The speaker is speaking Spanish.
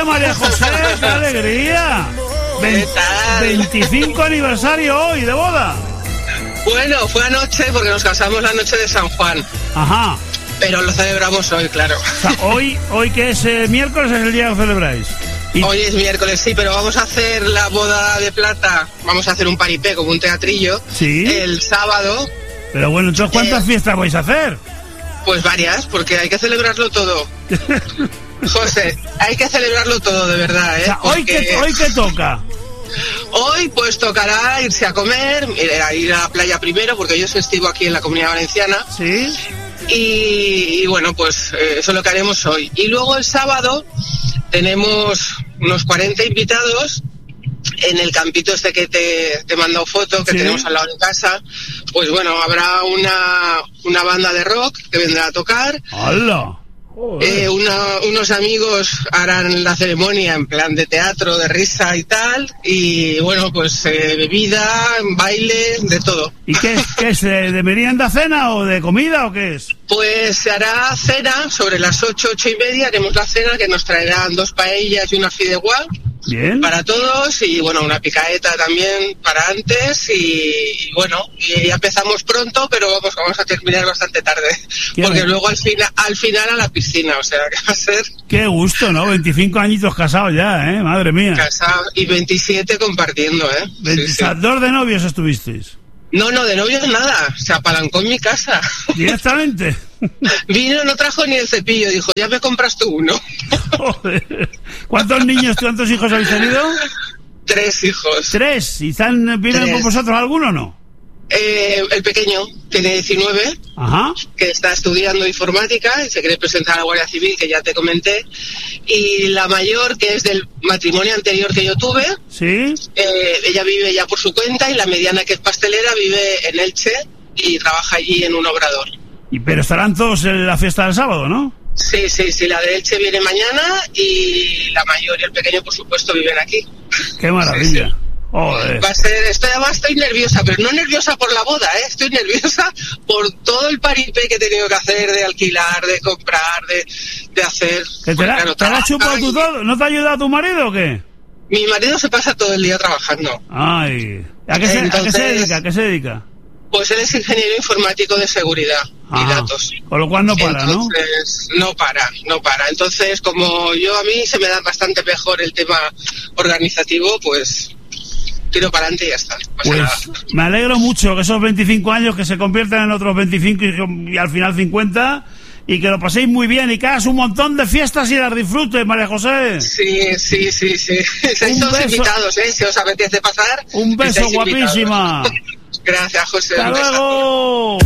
alegría, María José! ¡Qué alegría! ¿Qué tal? 25 aniversario hoy de boda. Bueno, fue anoche porque nos casamos la noche de San Juan. Ajá. Pero lo celebramos hoy, claro. O sea, hoy que es miércoles es el día que celebráis. Hoy es miércoles, sí, pero vamos a hacer la boda de plata. Vamos a hacer un paripé, como un teatrillo. Sí. El sábado. Pero bueno, entonces, ¿cuántas fiestas vais a hacer? Pues varias, porque hay que celebrarlo todo. José, hay que celebrarlo todo, de verdad, ¿eh? O sea, ¿hoy qué toca? Hoy pues tocará irse a comer, ir a la playa primero, porque yo soy festivo aquí en la Comunidad Valenciana. Sí. Y bueno, pues eso es lo que haremos hoy. Y luego el sábado tenemos unos 40 invitados en el campito este que te he mandado foto, que sí, tenemos al lado de casa. Pues bueno, habrá una banda de rock que vendrá a tocar. ¡Hala! Unos amigos harán la ceremonia en plan de teatro, de risa y tal, y bueno, pues bebida, baile, de todo. ¿Y qué es? ¿De merienda, cena o de comida o qué es? Pues se hará cena sobre las 8:30, haremos la cena, que nos traerán 2 paellas y una fideuá. Bien. Para todos, y bueno, una picaeta también para antes, y bueno, y ya empezamos pronto, pero vamos a terminar bastante tarde, porque luego al final a la piscina, o sea, que va a ser... Qué gusto, ¿no? 25 añitos casados ya, madre mía. Casados, y 27 compartiendo, Sí. 2 de novios estuvisteis. No, de novios nada, se apalancó en mi casa. ¿Directamente? Vino, no trajo ni el cepillo, dijo, ya me compras tú uno. Joder. ¿Cuántos hijos habéis tenido? 3 hijos. 3, ¿y viven con vosotros alguno o no? El pequeño tiene 19, ajá, que está estudiando informática y se quiere presentar a la Guardia Civil, que ya te comenté, y la mayor, que es del matrimonio anterior que yo tuve, sí, ella vive ya por su cuenta, y la mediana, que es pastelera, vive en Elche y trabaja allí en un obrador. Pero estarán todos en la fiesta del sábado, ¿no? Sí, la de Elche viene mañana, y la mayor y el pequeño, por supuesto, viven aquí. ¡Qué maravilla! Sí. Joder. Va a ser, estoy nerviosa, pero no nerviosa por la boda, estoy nerviosa por todo el paripé que he tenido que hacer, de alquilar, de comprar, de hacer. ¿Te la has chupado tú todo? ¿No te ha ayudado tu marido o qué? Mi marido se pasa todo el día trabajando. Ay, ¿a qué se dedica? Pues él es ingeniero informático de seguridad y datos. Con lo cual no para, entonces, ¿no? No para. Entonces, como a mí se me da bastante mejor el tema organizativo, pues tiro para adelante y ya está. Pues nada. Me alegro mucho que esos 25 años que se conviertan en otros 25 y al final 50, y que lo paséis muy bien y que hagas un montón de fiestas y las disfrutes, María José. Sí. Estáis todos invitados, si os apetece pasar. Un beso, guapísima. Gracias, José. Hasta luego.